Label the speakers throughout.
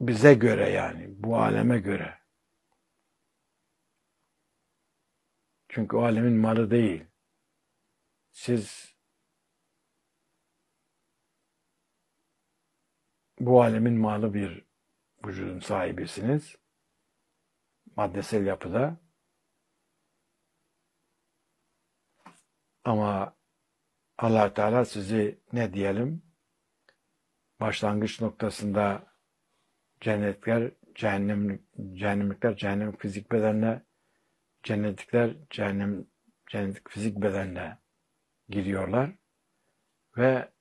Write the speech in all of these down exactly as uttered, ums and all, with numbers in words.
Speaker 1: bize göre, yani bu aleme göre. Çünkü o alemin malı değil. Siz bu alemin malı bir vücudun sahibisiniz. Maddesel yapıda. Ama Allah Teala sizi ne diyelim? Başlangıç noktasında cennetlikler, cehennem, cehennemlikler cehennem fizik bedenine, cennetlikler cehennem, cennetlik fizik bedenine giriyorlar ve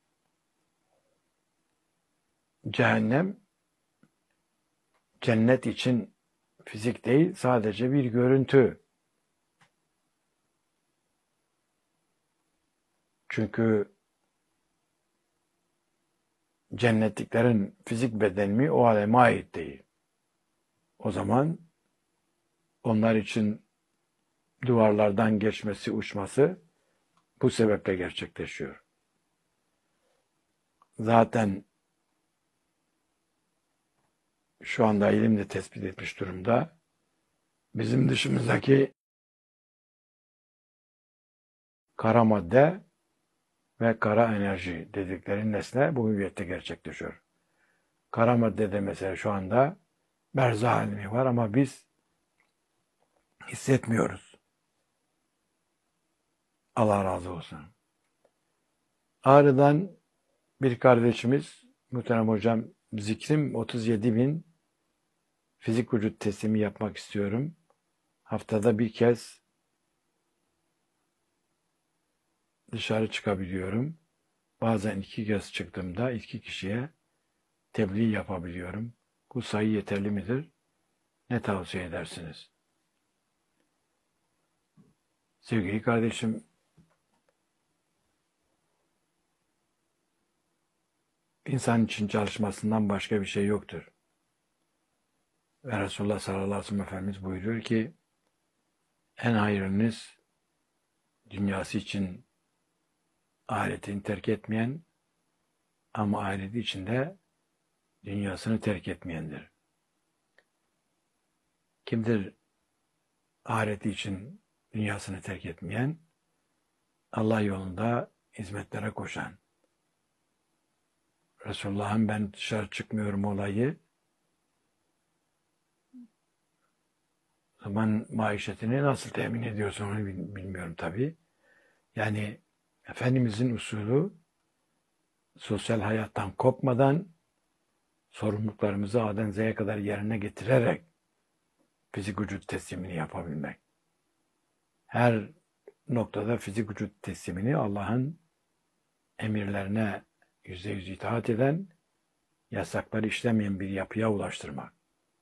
Speaker 1: cehennem cennet için fizik değil, sadece bir görüntü. Çünkü cennetliklerin fizik bedeni o aleme ait değil. O zaman onlar için duvarlardan geçmesi, uçması bu sebeple gerçekleşiyor. Zaten şu anda ilim de tespit etmiş durumda. Bizim dışımızdaki kara madde ve kara enerji dedikleri nesne bu hüviyette gerçekleşiyor. Kara maddede mesela şu anda berzah alemi var ama biz hissetmiyoruz. Allah razı olsun. Ağrı'dan bir kardeşimiz, muhterem hocam, zikrim otuz yedi bin fizik vücut teslimi yapmak istiyorum. Haftada bir kez dışarı çıkabiliyorum. Bazen iki kez çıktığımda iki kişiye tebliğ yapabiliyorum. Bu sayı yeterli midir? Ne tavsiye edersiniz? Sevgili kardeşim, insan için çalışmasından başka bir şey yoktur. Ve Resulullah sallallahu aleyhi ve sellem Efendimiz buyuruyor ki, en hayırlınız dünyası için ahiretini terk etmeyen ama ahireti içinde dünyasını terk etmeyendir. Kimdir ahireti için dünyasını terk etmeyen? Allah yolunda hizmetlere koşan. Resulullah'ın ben dışarı çıkmıyorum olayı, zaman maişetini nasıl temin ediyorsun onu bilmiyorum tabii. Yani Efendimizin usulü sosyal hayattan kopmadan sorumluluklarımızı A'dan Z'ye kadar yerine getirerek fizik vücut teslimini yapabilmek. Her noktada fizik vücut teslimini Allah'ın emirlerine yüzde yüz itaat eden, yasakları işlemeyen bir yapıya ulaştırmak.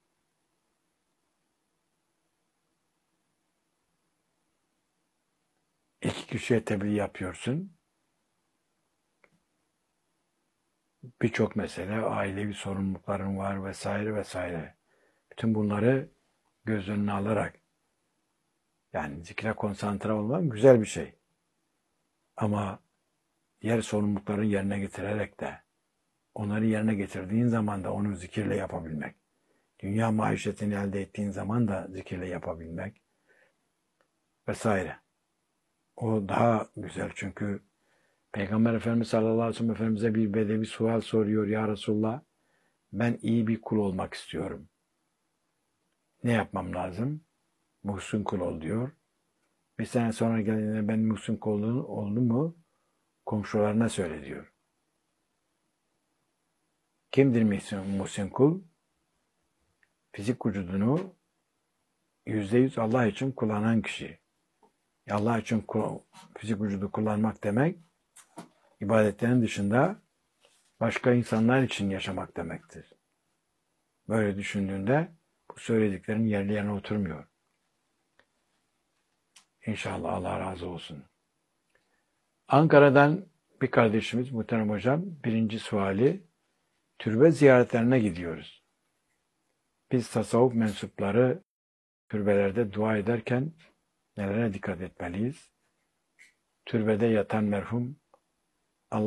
Speaker 1: İki kişiye tebliğ yapıyorsun. Birçok mesele, ailevi sorumlulukların var vesaire vesaire. Bütün bunları göz önüne alarak, yani zikre konsantre olmak güzel bir şey. Ama diğer sorumlulukları yerine getirerek de, onları yerine getirdiğin zaman da onu zikirle yapabilmek. Dünya maişetini elde ettiğin zaman da zikirle yapabilmek vesaire. O daha güzel, çünkü Peygamber Efendimiz sallallahu aleyhi ve sellem Efendimiz'e bir bedevi sual soruyor. Ya Resulullah, ben iyi bir kul olmak istiyorum. Ne yapmam lazım? Muhsin kul ol diyor. Bir sene sonra geldiğinde ben muhsin kul oldum mu komşularına söyle diyor. Kimdir muhsin, muhsin kul? Fizik vücudunu yüzde yüz Allah için kullanan kişi. Allah için fizik vücudu kullanmak demek, ibadetlerin dışında başka insanlar için yaşamak demektir. Böyle düşündüğünde bu söylediklerin yerli yerine oturmuyor. İnşallah Allah razı olsun. Ankara'dan bir kardeşimiz, muhterem hocam, birinci suali, türbe ziyaretlerine gidiyoruz. Biz tasavvuf mensupları türbelerde dua ederken nelere dikkat etmeliyiz? Türbede yatan merhum